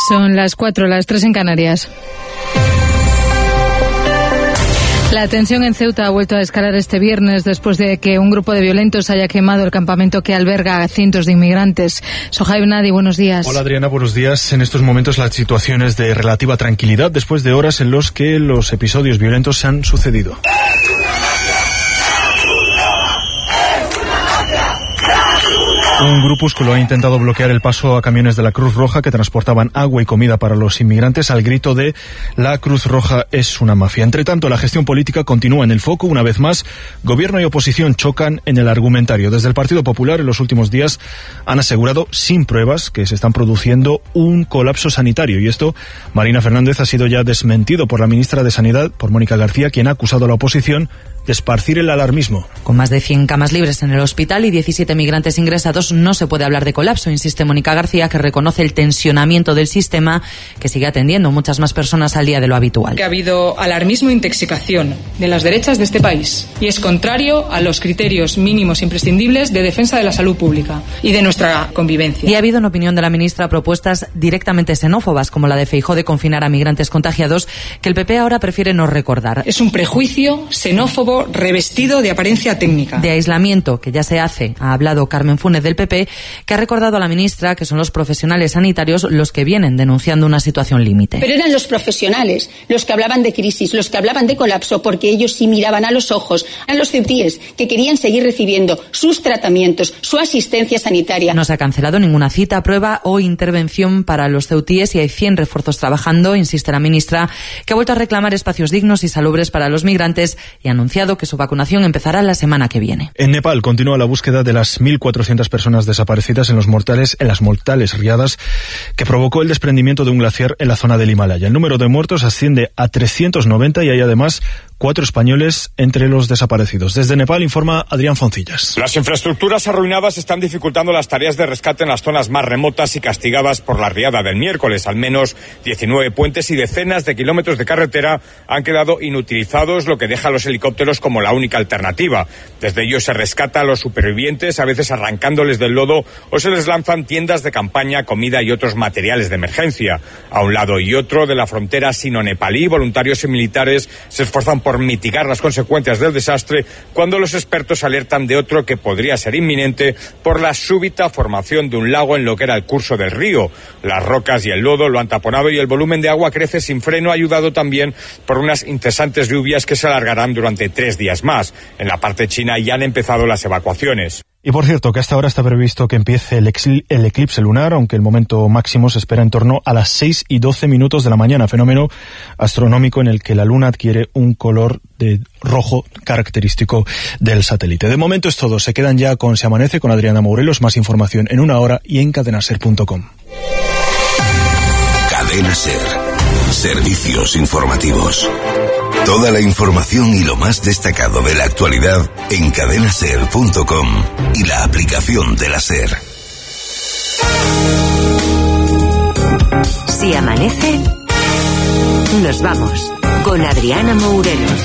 Son las 4, las 3 en Canarias. La tensión en Ceuta ha vuelto a escalar este viernes después de que un grupo de violentos haya quemado el campamento que alberga a cientos de inmigrantes. Sohaib Nadi, buenos días. Hola Adriana, buenos días. En estos momentos la situación es de relativa tranquilidad después de horas en los que los episodios violentos se han sucedido. Un grupúsculo ha intentado bloquear el paso a camiones de la Cruz Roja que transportaban agua y comida para los inmigrantes al grito de "La Cruz Roja es una mafia". Entre tanto, la gestión política continúa en el foco. Una vez más, gobierno y oposición chocan en el argumentario. Desde el Partido Popular, en los últimos días, han asegurado, sin pruebas, que se están produciendo un colapso sanitario. Y esto, Marina Fernández, ha sido ya desmentido por la ministra de Sanidad, por Mónica García, quien ha acusado a la oposición de esparcir el alarmismo. Con más de 100 camas libres en el hospital y 17 migrantes ingresados, no se puede hablar de colapso, insiste Mónica García, que reconoce el tensionamiento del sistema, que sigue atendiendo muchas más personas al día de lo habitual. Que ha habido alarmismo e intoxicación de las derechas de este país y es contrario a los criterios mínimos imprescindibles de defensa de la salud pública y de nuestra convivencia. Y ha habido, en opinión de la ministra, propuestas directamente xenófobas, como la de Feijóo de confinar a migrantes contagiados, que el PP ahora prefiere no recordar. Es un prejuicio xenófobo revestido de apariencia técnica. De aislamiento, que ya se hace, ha hablado Carmen Funes del PP, que ha recordado a la ministra que son los profesionales sanitarios los que vienen denunciando una situación límite. Pero eran los profesionales los que hablaban de crisis, los que hablaban de colapso, porque ellos sí miraban a los ojos, a los ceutíes que querían seguir recibiendo sus tratamientos, su asistencia sanitaria. No se ha cancelado ninguna cita, prueba o intervención para los ceutíes y hay 100 refuerzos trabajando, insiste la ministra, que ha vuelto a reclamar espacios dignos y salubres para los migrantes y ha anunciado que su vacunación empezará la semana que viene. En Nepal continúa la búsqueda de las 1.400 personas desaparecidas en las mortales riadas que provocó el desprendimiento de un glaciar en la zona del Himalaya. El número de muertos asciende a 390 y hay además 4 españoles entre los desaparecidos. Desde Nepal informa Adrián Foncillas. Las infraestructuras arruinadas están dificultando las tareas de rescate en las zonas más remotas y castigadas por la riada del miércoles. Al menos 19 puentes y decenas de kilómetros de carretera han quedado inutilizados, lo que deja a los helicópteros como la única alternativa. Desde ellos se rescata a los supervivientes, a veces arrancándoles del lodo, o se les lanzan tiendas de campaña, comida y otros materiales de emergencia. A un lado y otro de la frontera sino-nepalí, voluntarios y militares se esfuerzan por mitigar las consecuencias del desastre cuando los expertos alertan de otro que podría ser inminente por la súbita formación de un lago en lo que era el curso del río. Las rocas y el lodo lo han taponado y el volumen de agua crece sin freno, ayudado también por unas incesantes lluvias que se alargarán durante 3 días más. En la parte china ya han empezado las evacuaciones. Y por cierto, que hasta ahora está previsto que empiece el eclipse lunar, aunque el momento máximo se espera en torno a las 6:12 de la mañana, fenómeno astronómico en el que la luna adquiere un color de rojo característico del satélite. De momento es todo, se quedan ya con Se Amanece, con Adriana Morelos, más información en 1 hora y en cadenaser.com. Cadena Ser, servicios informativos. Toda la información y lo más destacado de la actualidad en cadenaser.com y la aplicación de la SER. Si amanece, nos vamos con Adriana Morelos.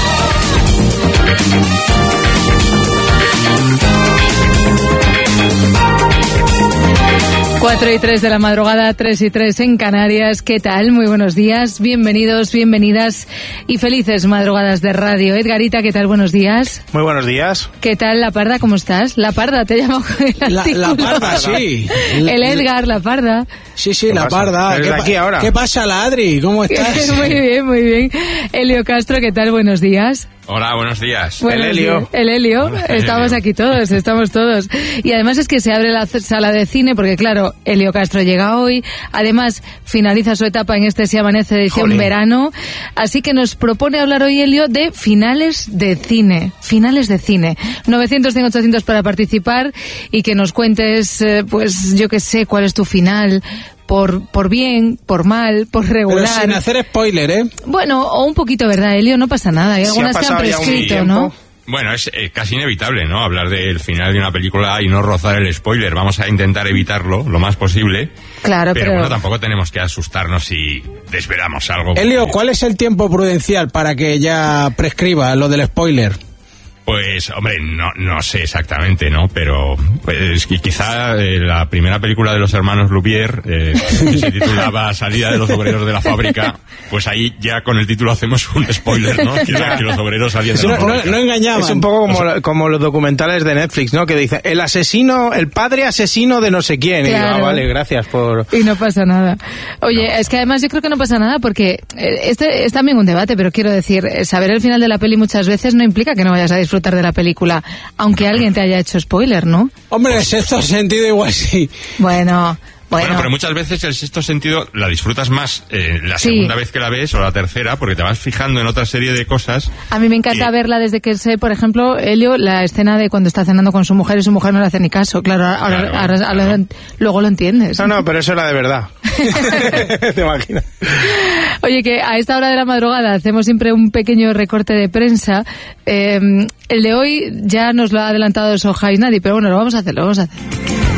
4:03 de la madrugada, 3:03 en Canarias. ¿Qué tal? Muy buenos días, bienvenidos, bienvenidas y felices madrugadas de radio. Edgarita, ¿qué tal? Buenos días. Muy buenos días. ¿Qué tal, La Parda? ¿Cómo estás? La Parda, te llamo el La Parda, sí. El Edgar, La Parda. Sí, La Parda. ¿Qué pasa, la Adri? ¿Cómo estás? Muy bien, muy bien. Elio Castro, ¿qué tal? Buenos días. Hola, buenos días. Buenos días. El Helio. Estamos aquí todos, estamos todos. Y además es que se abre la sala de cine porque, claro, Elio Castro llega hoy. Además, finaliza su etapa en este Se Amanece edición verano. Así que nos propone hablar hoy, Elio, de finales de cine. Finales de cine. 900-100-800 para participar y que nos cuentes, pues, yo qué sé, cuál es tu final. Por bien, por mal, por regular. Pero sin hacer spoiler, ¿eh? Bueno, o un poquito, ¿verdad, Elio? No pasa nada. Hay algunas que han prescrito, ¿no? Bueno, es casi inevitable, ¿no? Hablar del final de una película y no rozar el spoiler. Vamos a intentar evitarlo lo más posible. Claro, pero bueno, tampoco tenemos que asustarnos si desvelamos algo. Elio, ¿cuál es el tiempo prudencial para que ya prescriba lo del spoiler? Pues, hombre, no sé exactamente, ¿no? Pero pues, quizá la primera película de los hermanos Lumière, que se titulaba Salida de los obreros de la fábrica, pues ahí ya con el título hacemos un spoiler, ¿no? Que los obreros salían de la fábrica. No engañaban. Es un poco como los documentales de Netflix, ¿no? Que dicen, el padre asesino de no sé quién. Claro. Y digo, vale, gracias por... Y no pasa nada. Oye, es que además yo creo que no pasa nada porque este es también un debate, pero quiero decir, saber el final de la peli muchas veces no implica que no vayas a disfrutar de la película, aunque alguien te haya hecho spoiler, ¿no? Hombre, el Sexto Sentido igual sí. Bueno, pero muchas veces el Sexto Sentido la disfrutas más la segunda vez que la ves o la tercera, porque te vas fijando en otra serie de cosas. A mí me encanta verla desde que sé, por ejemplo, Elio, la escena de cuando está cenando con su mujer y su mujer no le hace ni caso. Claro, ahora luego lo entiendes. No, pero eso era de verdad. ¿Te imaginas? Oye, que a esta hora de la madrugada hacemos siempre un pequeño recorte de prensa. El de hoy ya nos lo ha adelantado Sohail Nadi, pero bueno, lo vamos a hacer.